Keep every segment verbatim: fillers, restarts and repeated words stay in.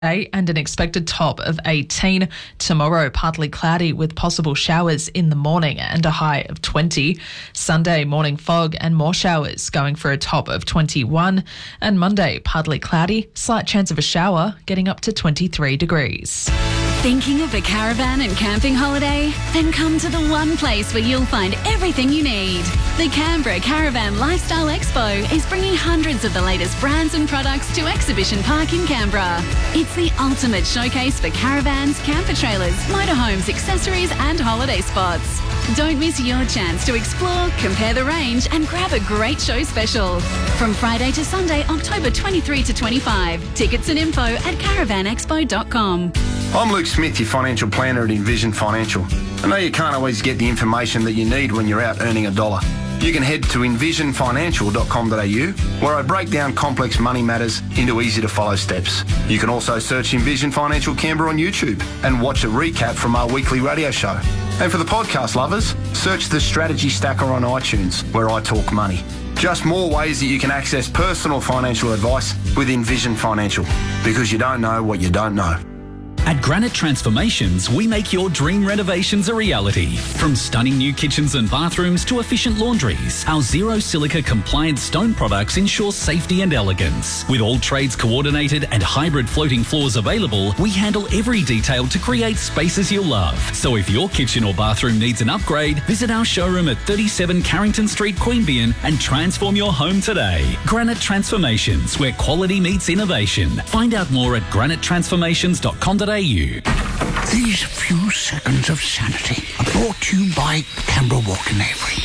and an expected top of eighteen. Tomorrow, partly cloudy with possible showers in the morning and a high of twenty. Sunday, morning fog and more showers, going for a top of twenty-one. And Monday, partly cloudy, slight chance of a shower, getting up to twenty-three degrees. Thinking of a caravan and camping holiday? Then come to the one place where you'll find everything you need. The Canberra Caravan Lifestyle Expo is bringing hundreds of the latest brands and products to Exhibition Park in Canberra. It's the ultimate showcase for caravans, camper trailers, motorhomes, accessories and holiday spots. Don't miss your chance to explore, compare the range and grab a great show special. From Friday to Sunday, October twenty-third to twenty-fifth. Tickets and info at caravan expo dot com. I'm Luke Smith, your financial planner at Envision Financial. I know you can't always get the information that you need when you're out earning a dollar. You can head to envision financial dot com dot a u, where I break down complex money matters into easy-to-follow steps. You can also search Envision Financial Canberra on YouTube and watch a recap from our weekly radio show. And for the podcast lovers, search the Strategy Stacker on iTunes, where I talk money. Just more ways that you can access personal financial advice with Envision Financial, because you don't know what you don't know. At Granite Transformations, we make your dream renovations a reality. From stunning new kitchens and bathrooms to efficient laundries, our zero silica compliant stone products ensure safety and elegance. With all trades coordinated and hybrid floating floors available, we handle every detail to create spaces you'll love. So if your kitchen or bathroom needs an upgrade, visit our showroom at thirty-seven Carrington Street, Queanbeyan and transform your home today. Granite Transformations, where quality meets innovation. Find out more at granite transformations dot com dot a u. These few seconds of sanity are brought to you by Canberra Walk in Avery.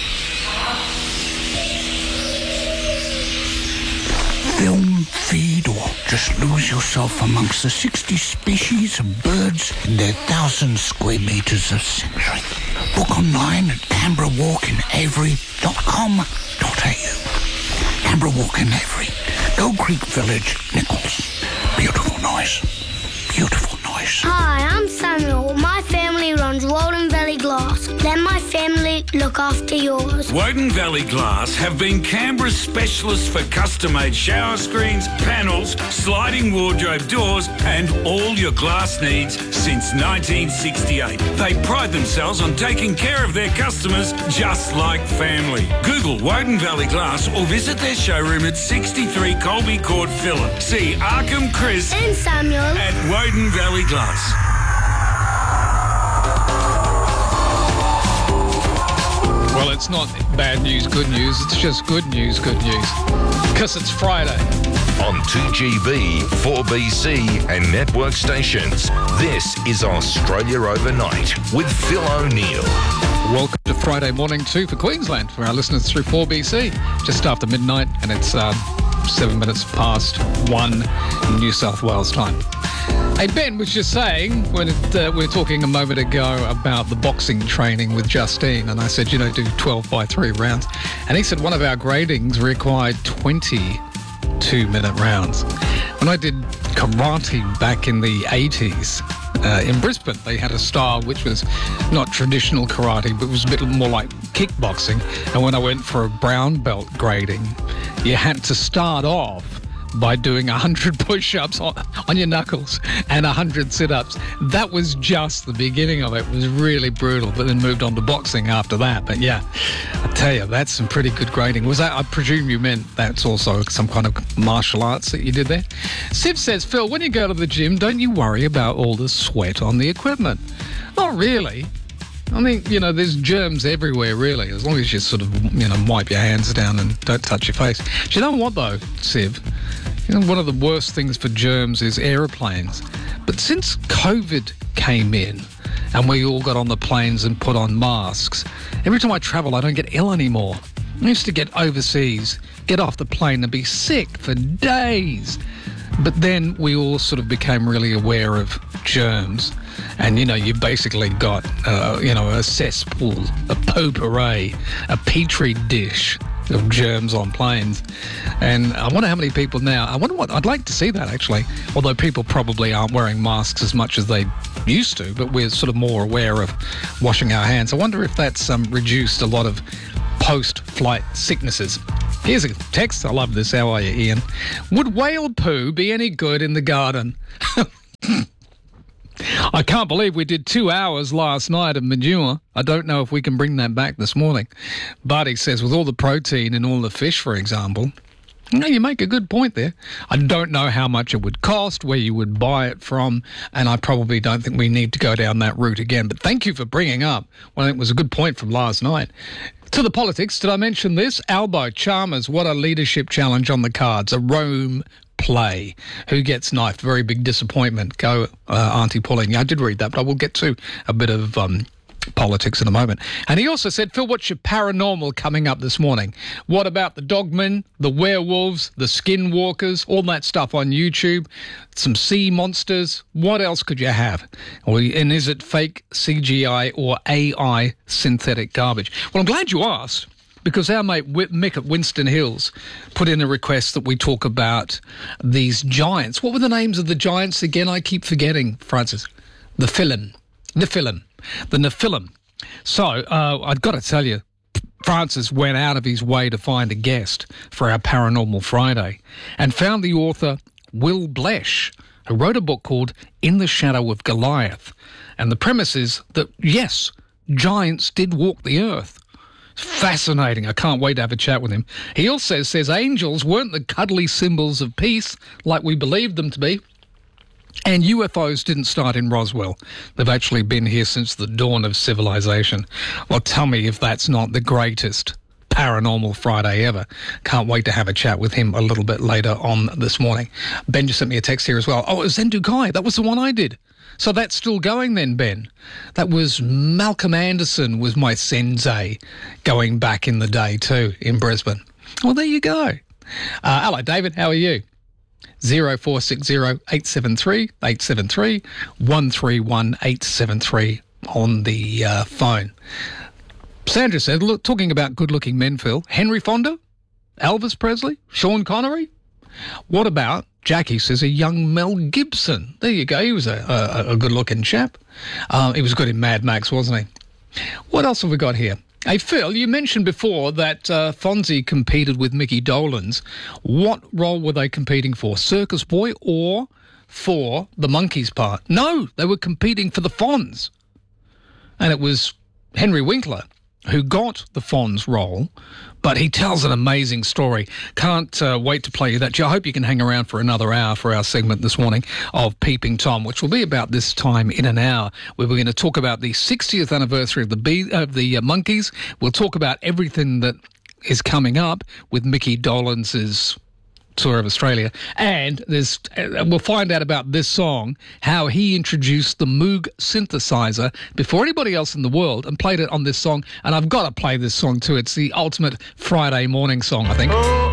Film, feed, or just lose yourself amongst the sixty species of birds in their thousand square metres of sanctuary. Book online at canberra walk in avery dot com dot a u. Canberra Walk in Avery, Gold Creek Village, Nichols. Beautiful noise. Beautiful noise. Hi, I'm Samuel. My family runs Walden Valley Glass. Let my family look after yours. Woden Valley Glass have been Canberra's specialists for custom-made shower screens, panels, sliding wardrobe doors and all your glass needs since nineteen sixty-eight. They pride themselves on taking care of their customers just like family. Google Woden Valley Glass or visit their showroom at sixty-three Colby Court, Phillip. See Arkham, Chris and Samuel at Woden Valley Glass. Well, it's not bad news, good news. It's just good news, good news. Because it's Friday. On two G B, four B C and network stations, this is Australia Overnight with Phil O'Neill. Welcome to Friday morning two for Queensland, for our listeners through four B C. Just after midnight, and it's um, seven minutes past one New South Wales time. Hey, Ben was just saying, when it, uh, we were talking a moment ago about the boxing training with Justine, and I said, you know, do twelve by three rounds. And he said one of our gradings required twenty-two minute rounds. When I did karate back in the eighties, uh, in Brisbane, they had a style which was not traditional karate, but was a bit more like kickboxing. And when I went for a brown belt grading, you had to start off by doing one hundred push-ups on, on your knuckles and one hundred sit-ups. That was just the beginning of it. It was really brutal, but then moved on to boxing after that. But yeah, I tell you, that's some pretty good grading. Was that, I presume you meant that's also some kind of martial arts that you did there? Siv says, Phil, when you go to the gym, don't you worry about all the sweat on the equipment? Not really. I mean, you know, there's germs everywhere, really, as long as you sort of, you know, wipe your hands down and don't touch your face. Do you know what, though, Siv? You know, one of the worst things for germs is aeroplanes. But since COVID came in and we all got on the planes and put on masks, every time I travel, I don't get ill anymore. I used to get overseas, get off the plane and be sick for days. But then we all sort of became really aware of germs. And, you know, you basically got, uh, you know, a cesspool, a potpourri, a petri dish of germs on planes. And I wonder how many people now, I wonder what, I'd like to see that actually, although people probably aren't wearing masks as much as they used to, but we're sort of more aware of washing our hands. I wonder if that's um, reduced a lot of post-flight sicknesses. Here's a text. I love this. How are you, Ian? Would whale poo be any good in the garden? I can't believe we did two hours last night of manure. I don't know if we can bring that back this morning. But he says with all the protein in all the fish, for example, you know, you make a good point there. I don't know how much it would cost, where you would buy it from, and I probably don't think we need to go down that route again. But thank you for bringing up, well, it was a good point from last night. To the politics, did I mention this? Albo, Chalmers, what a leadership challenge on the cards. A Rome play. Who gets knifed? Very big disappointment. Go, uh, Auntie Pauline. Yeah, I did read that, but I will get to a bit of um, politics in a moment. And he also said, Phil, what's your paranormal coming up this morning? What about the dogmen, the werewolves, the skinwalkers, all that stuff on YouTube, some sea monsters? What else could you have? And is it fake C G I or A I synthetic garbage? Well, I'm glad you asked, because our mate Mick at Winston Hills put in a request that we talk about these giants. What were the names of the giants again? I keep forgetting, Francis. The Nephilim. Nephilim. The Nephilim. So, uh, I've got to tell you, Francis went out of his way to find a guest for our Paranormal Friday and found the author Will Blesh, who wrote a book called In the Shadow of Goliath. And the premise is that, yes, giants did walk the earth. Fascinating. I can't wait to have a chat with him. He also says angels weren't the cuddly symbols of peace like we believed them to be. And U F Os didn't start in Roswell. They've actually been here since the dawn of civilization. Well, tell me if that's not the greatest Paranormal Friday ever. Can't wait to have a chat with him a little bit later on this morning. Ben just sent me a text here as well. Oh, it was Zendukai. That was the one I did. So that's still going then, Ben. That was Malcolm Anderson was my sensei going back in the day too in Brisbane. Well, there you go. Uh, hello, David. How are you? zero four six zero eight seven three eight seven three one three one eight seven three on the uh, phone. Sandra said, look, talking about good-looking men, Phil, Henry Fonda, Elvis Presley, Sean Connery. What about, Jackie says, a young Mel Gibson? There you go. He was a, a, a good-looking chap. Um, he was good in Mad Max, wasn't he? What else have we got here? Hey, Phil, you mentioned before that uh, Fonzie competed with Mickey Dolenz. What role were they competing for? Circus Boy or for the Monkeys part? No, they were competing for the Fonz. And it was Henry Winkler who got the Fonz role, but he tells an amazing story. Can't uh, wait to play you that. I hope you can hang around for another hour for our segment this morning of Peeping Tom, which will be about this time in an hour, where we're going to talk about the sixtieth anniversary of the Bee, of the uh, Monkeys. We'll talk about everything that is coming up with Mickey Dolenz's tour of Australia, and there's uh, we'll find out about this song, how he introduced the Moog synthesizer before anybody else in the world and played it on this song. And I've got to play this song too. It's the ultimate Friday morning song, I think. Oh.